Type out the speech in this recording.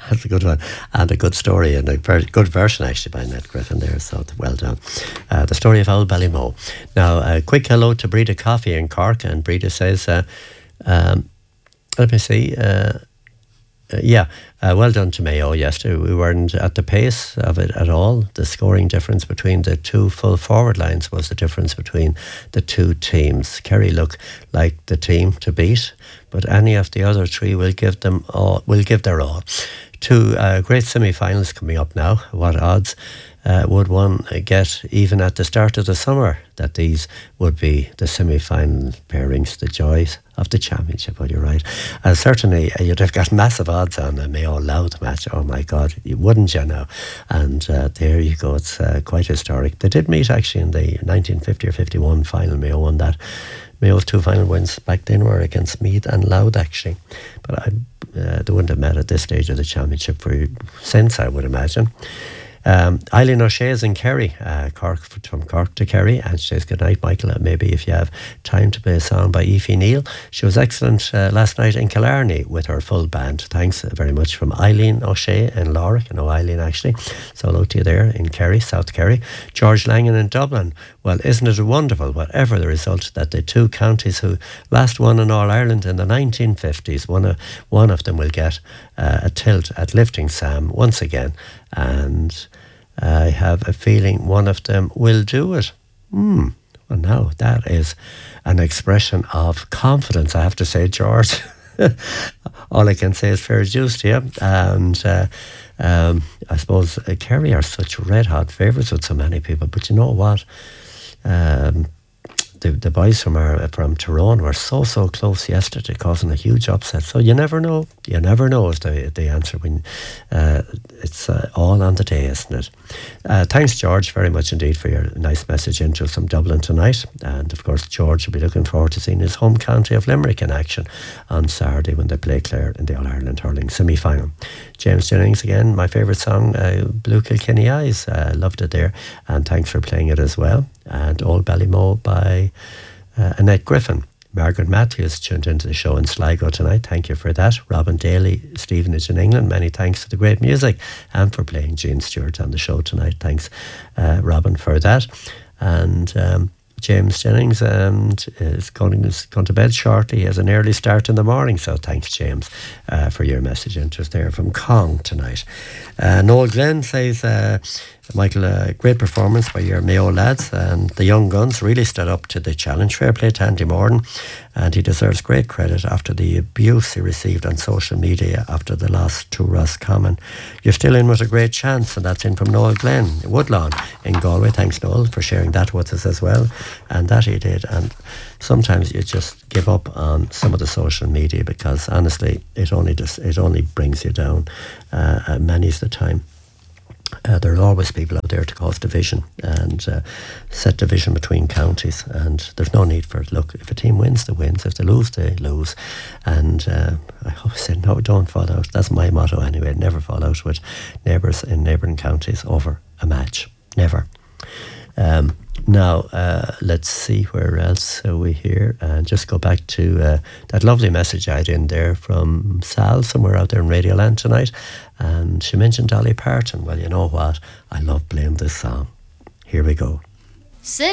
That's a good one. And a good story, and a very good version actually by Annette Griffin there, so well done. The story of Old Ballymo. Now, a quick hello to Breda Coffee in Cork, and Breda says, let me see, well done to Mayo yesterday. We weren't at the pace of it at all. The scoring difference between the two full forward lines was the difference between the two teams. Kerry look like the team to beat, but any of the other three will give their all. Two great semi-finals coming up now. What odds would one get even at the start of the summer that these would be the semi-final pairings, the joys of the championship? Well, you're right. Certainly, you'd have got massive odds on a Mayo Louth match. Oh my God, wouldn't you now? And there you go. It's quite historic. They did meet actually in the 1950 or 51 final. Mayo won that. Mayo's two final wins back then were against Meath and Louth actually, but they wouldn't have met at this stage of the championship since, I would imagine. Eileen O'Shea is in Kerry, from Cork to Kerry, and she says, good night, Michael. Maybe if you have time to play a song by Aoife Neal. She was excellent last night in Killarney with her full band. Thanks very much from Eileen O'Shea in Louth. I know Eileen actually. So hello to you there in Kerry, South Kerry. George Langan in Dublin. Well, isn't it wonderful, whatever the result, that the two counties who last won in All Ireland in the 1950s, one of them will get a tilt at Lifting Sam once again, and I have a feeling one of them will do it. Well, now that is an expression of confidence, I have to say, George. All I can say is fair dues to you. And I suppose Kerry are such red-hot favourites with so many people. But you know what? The boys from Tyrone were so close yesterday, causing a huge upset. So you never know. You never know is the answer when it's all on the day, isn't it? Thanks, George, very much indeed for your nice message into from Dublin tonight. And of course, George will be looking forward to seeing his home county of Limerick in action on Saturday when they play Clare in the All Ireland hurling semi-final. James Jennings again, my favourite song, Blue Kilkenny Eyes. Loved it there, and thanks for playing it as well. And Old Ballymo by Annette Griffin. Margaret Matthews tuned into the show in Sligo tonight. Thank you for that. Robin Daly, Stevenage in England. Many thanks for the great music and for playing Gene Stewart on the show tonight. Thanks, Robin, for that. And James Jennings is going to bed shortly. He has an early start in the morning, so thanks, James, for your message interest there from Kong tonight. Noel Glenn says, Michael, great performance by your Mayo lads, and the young guns really stood up to the challenge. Fair play to Andy Morden, and he deserves great credit after the abuse he received on social media after the loss to Roscommon. You're still in with a great chance, and that's in from Noel Glenn, Woodlawn in Galway. Thanks, Noel, for sharing that with us as well, and that he did. And sometimes you just give up on some of the social media because honestly it only brings you down. Many's the time. There are always people out there to cause division and set division between counties, and there's no need for it. Look, if a team wins, they wins. If they lose. And I always say, no, don't fall out. That's my motto anyway. Never fall out with neighbours in neighbouring counties over a match. Never. Now, let's see where else are we here. And just go back to that lovely message I had in there from Sal, somewhere out there in Radioland tonight. And she mentioned Dolly Parton. Well, you know what? I love playing this song. Here we go. Sit